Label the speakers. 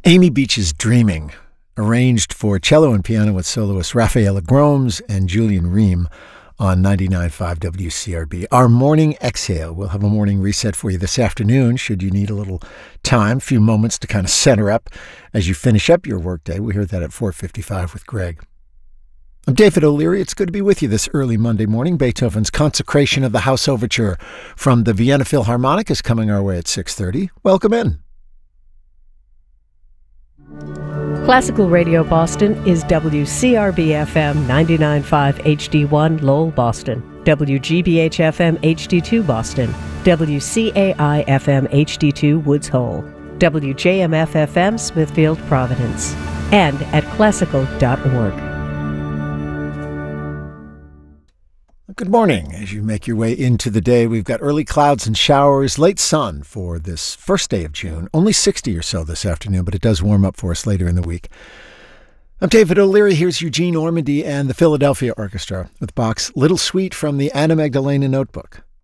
Speaker 1: Amy Beach's Dreaming, arranged for cello and piano with soloist Rafaela Gromes and Julian Ream on 99.5 WCRB. Our morning exhale. We'll have a morning reset for you this afternoon, should you need a little time, a few moments to kind of center up as you finish up your workday. We hear that at 4:55 with Greg. I'm David O'Leary. It's good to be with you this early Monday morning. Beethoven's Consecration of the House Overture from the Vienna Philharmonic is coming our way at 6:30. Welcome in.
Speaker 2: Classical Radio Boston is WCRB-FM 99.5 HD1 Lowell, Boston, WGBH-FM HD2 Boston, WCAI-FM HD2 Woods Hole, WJMF-FM Smithfield, Providence, and at classical.org.
Speaker 1: Good morning. As you make your way into the day, we've got early clouds and showers, late sun for this first day of June. Only 60 or so this afternoon, but it does warm up for us later in the week. I'm David O'Leary. Here's Eugene Ormandy and the Philadelphia Orchestra with Bach's Little Suite from the Anna Magdalena Notebook.